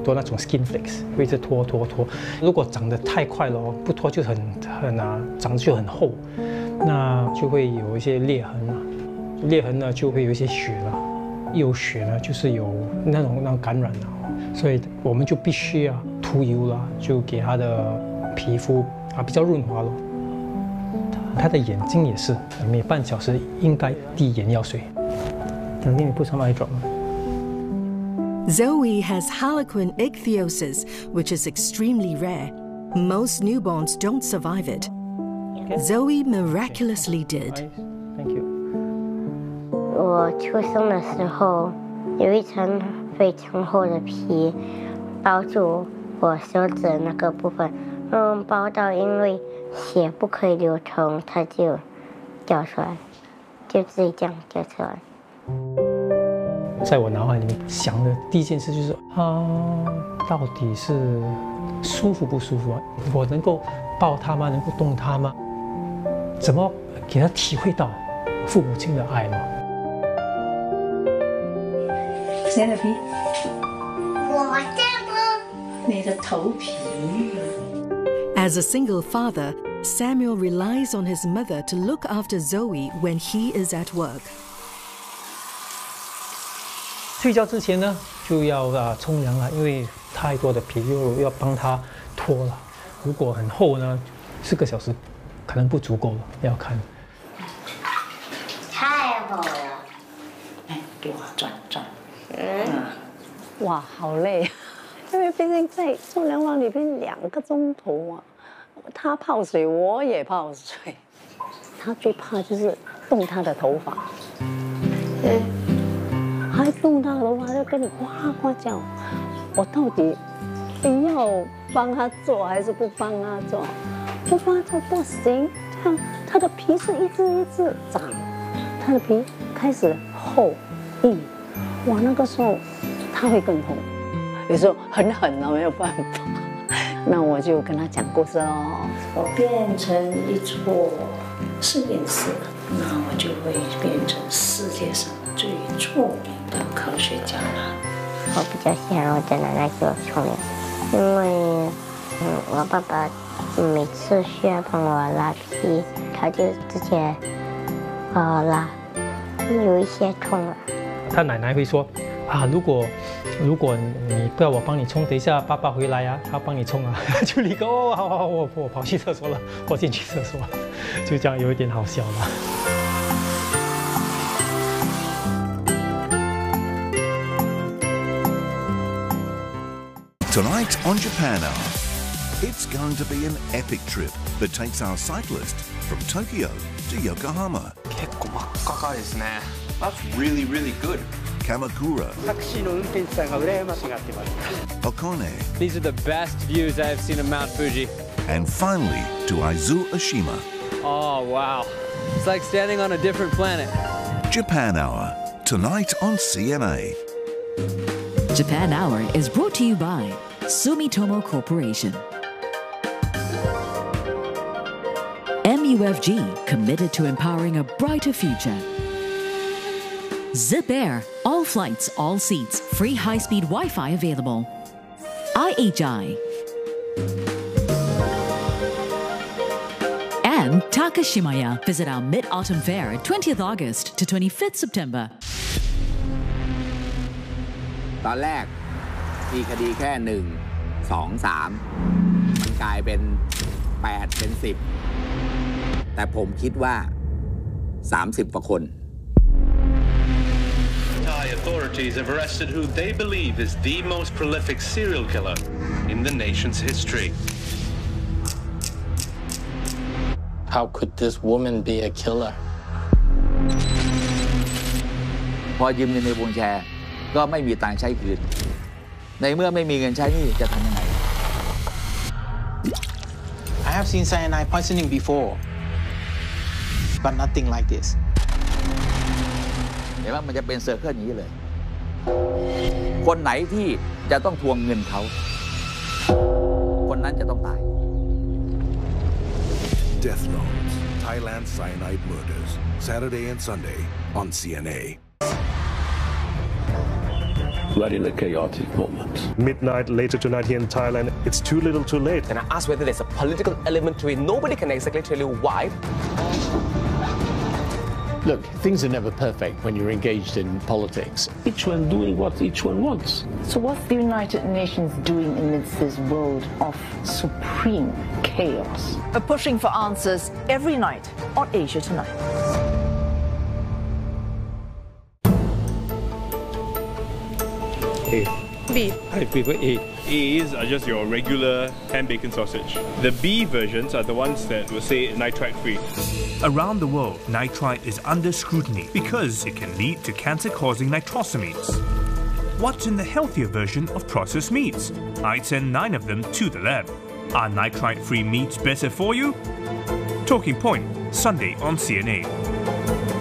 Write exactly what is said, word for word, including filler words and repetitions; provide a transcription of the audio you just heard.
多那种 skin flakes， 会一直脱脱脱。如果长得太快了哦，不脱就很很啊，长得就很厚，那就会有一些裂痕嘛。裂痕呢就会有一些血了，一有血呢就是有那种那种感染了，所以我们就必须啊涂油啦，就给它的皮肤啊比较润滑咯。他的眼睛也是每半小时应该滴眼药水。想给你put some eye drop 吗？ Zoe has harlequin ichthyosis, which is extremely rare. Most newborns don't survive it. Zoe miraculously did. Thank you. 我出生的时候，有一层非常厚的皮包住我手指的那个部分，嗯，包到因为血不可以流通，它就掉出来，就自己这样掉出来。 在我脑海里面想的第一件事就是啊，到底是舒服不舒服啊？我能够抱他吗？能够动他吗？怎么给他体会到父母亲的爱吗？ 谁的皮？ 我这个。 你的头皮。 As a single father, Samuel relies on his mother to look after Zoe when he is at work. 睡觉之前呢，就要啊冲凉了，因为太多的皮又要帮他脱了。如果很厚呢，四个小时可能不足够了，要看。 太厚了。 哎，给我转转。 嗯。 哇，好累，因为毕竟在冲凉房里边两个钟头啊，他泡水，我也泡水。他最怕就是动他的头发。嗯。还动他的头发就跟你呱呱叫，我到底要帮他做还是不帮他做？不帮他做不行，这样他的皮是一直一直长，他的皮开始厚硬，哇，那个时候他会更痛，有时候很狠了没有办法，那我就跟他讲故事咯。 我变成一座实验室，那我就会变成世界上最著名的科学家了。 我比较想让我的奶奶给我冲凉，因为嗯，我爸爸每次需要帮我拉皮，他就直接呃拉，有一些痛了。 他奶奶会说啊，如果如果你不要我帮你冲，等一下爸爸回来啊，他帮你冲啊，就立刻哦，好好好，我我跑去厕所了，我进去厕所，就这样有一点好笑了。 Tonight on Japan Hour, it's going to be an epic trip that takes our cyclist from Tokyo to Yokohama. 結構真っ赤かですね。That's really, really good. Kamakura. タクシーの運転手さんが羨ましがってます。 Okone. These are the best views I have seen of Mount Fuji. And finally to Aizu Oshima. Oh, wow. It's like standing on a different planet. Japan Hour, tonight on C N A. Japan Hour is brought to you by Sumitomo Corporation. M U F G, committed to empowering a brighter future. Zip Air, all flights, all seats, free high-speed Wi-Fi available. I H I. And Takashimaya. Visit our Mid-Autumn Fair, twentieth August to twenty-fifth September. ตอนแรกมีคดีแค่หนึ่งสองสามมันกลายเป็นแปดเป็นสิบแต่ผมคิดว่าสามสิบกว่าคน Thai authorities have arrested who they believe is the most prolific serial killer in the nation's history. How could this woman be a killer? พอยืมเงินในวงแชร์ก็ไม่มีตังค์ใช้คืนในเมื่อไม่มีเงินใช้นี่จะทำยังไง I have seen cyanide poisoning before, but nothing like this. เห็นว่ามันจะเป็นเซอร์เคิลอย่างนี้เลยคนไหนที่จะต้องทวงเงินเขาคนนั้นจะต้องตาย Death Notes, Thailand Cyanide Murders, Saturday and Sunday on C N A. We're in a chaotic moment. Midnight later tonight here in Thailand, it's too little too late. And I asked whether there's a political element to it. Nobody can exactly tell you why. Look, things are never perfect when you're engaged in politics. Each one doing what each one wants. So what's the United Nations doing amidst this world of supreme chaos? We're pushing for answers every night on Asia Tonight. A. B. I prefer A. A's are just your regular ham bacon sausage. The B versions are the ones that will say nitrite free. Around the world, nitrite is under scrutiny because it can lead to cancer-causing nitrosamines. What's in the healthier version of processed meats? I'd send nine of them to the lab. Are nitrite-free meats better for you? Talking Point, Sunday on C N A.